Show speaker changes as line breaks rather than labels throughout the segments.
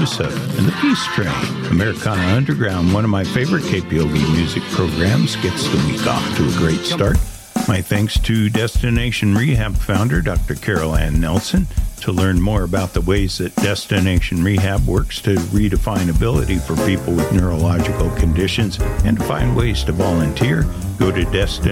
Yusuf and the Peace Train. Americana Underground, one of my favorite KPOV music programs, gets the week off to a great start. My thanks to Destination Rehab founder Dr. Carol Ann Nelson. To learn more about the ways that Destination Rehab works to redefine ability for people with neurological conditions and to find ways to volunteer, go to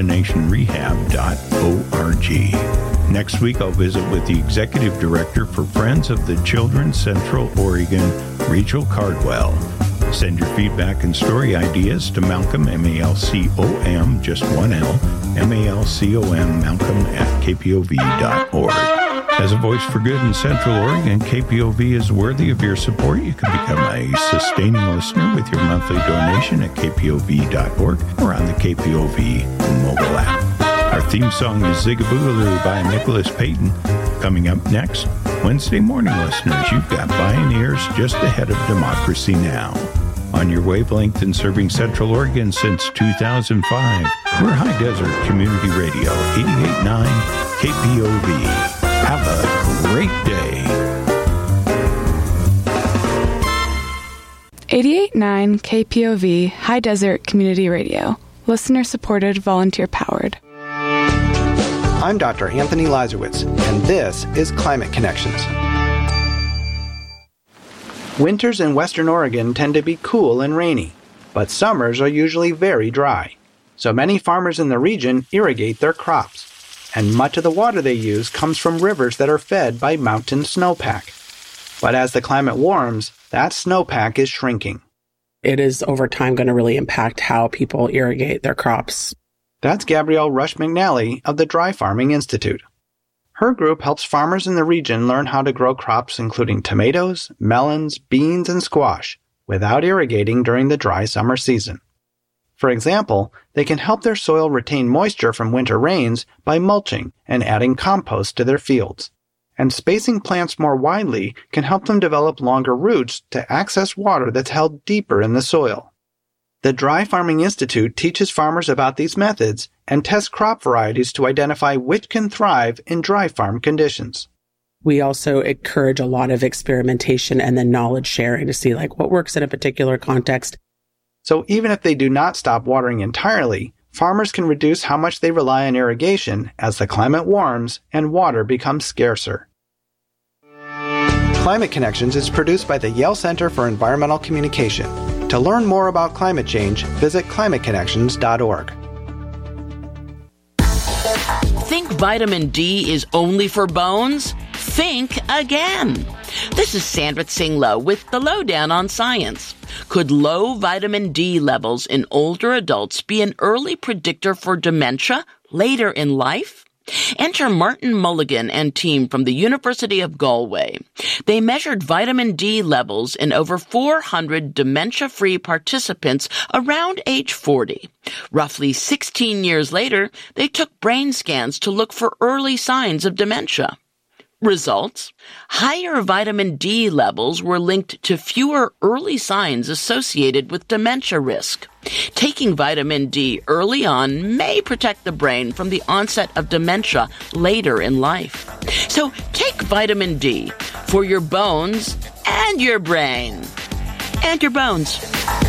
destinationrehab.org. Next week, I'll visit with the Executive Director for Friends of the Children Central Oregon, Rachel Cardwell. Send your feedback and story ideas to Malcolm, M-A-L-C-O-M, just one L, M-A-L-C-O-M, Malcolm at kpov.org. As a voice for good in Central Oregon, KPOV is worthy of your support. You can become a sustaining listener with your monthly donation at kpov.org or on the KPOV mobile app. Our theme song is Zigaboogaloo by Nicholas Payton. Coming up next, Wednesday morning listeners, you've got Pioneers just ahead of Democracy Now! On your wavelength and serving Central Oregon since 2005, we're High Desert Community Radio, 88.9 KPOV. Have a great day.
88.9 KPOV High Desert Community Radio. Listener supported, volunteer powered.
I'm Dr. Anthony Lazarowitz, and this is Climate Connections. Winters in Western Oregon tend to be cool and rainy, but summers are usually very dry. So many farmers in the region irrigate their crops, and much of the water they use comes from rivers that are fed by mountain snowpack. But as the climate warms, that snowpack is shrinking.
It is over time going to really impact how people irrigate their crops.
That's Gabrielle Rush McNally of the Dry Farming Institute. Her group helps farmers in the region learn how to grow crops including tomatoes, melons, beans, and squash without irrigating during the dry summer season. For example, they can help their soil retain moisture from winter rains by mulching and adding compost to their fields. And spacing plants more widely can help them develop longer roots to access water that's held deeper in the soil. The Dry Farming Institute teaches farmers about these methods and tests crop varieties to identify which can thrive in dry farm conditions.
We also encourage a lot of experimentation and then knowledge sharing to see what works in a particular context.
So even if they do not stop watering entirely, farmers can reduce how much they rely on irrigation as the climate warms and water becomes scarcer. Climate Connections is produced by the Yale Center for Environmental Communication. To learn more about climate change, visit climateconnections.org.
Think vitamin D is only for bones? Think again. This is Sandra Tsinglow with the Lowdown on Science. Could low vitamin D levels in older adults be an early predictor for dementia later in life? Enter Martin Mulligan and team from the University of Galway. They measured vitamin D levels in over 400 dementia-free participants around age 40. Roughly 16 years later, they took brain scans to look for early signs of dementia. Results? Higher vitamin D levels were linked to fewer early signs associated with dementia risk. Taking vitamin D early on may protect the brain from the onset of dementia later in life. So take vitamin D for your bones and your brain. And your bones.